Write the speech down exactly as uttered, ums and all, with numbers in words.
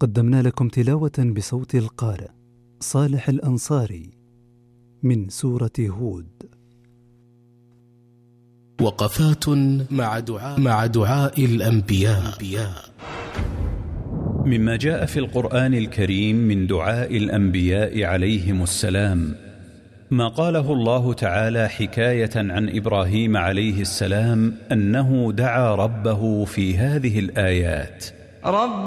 قدمنا لكم تلاوة بصوت القارئ صالح الأنصاري من سورة هود. وقفات مع دعاء, مع دعاء الأنبياء. مما جاء في القرآن الكريم من دعاء الأنبياء عليهم السلام ما قاله الله تعالى حكاية عن إبراهيم عليه السلام أنه دعا ربه في هذه الآيات: رب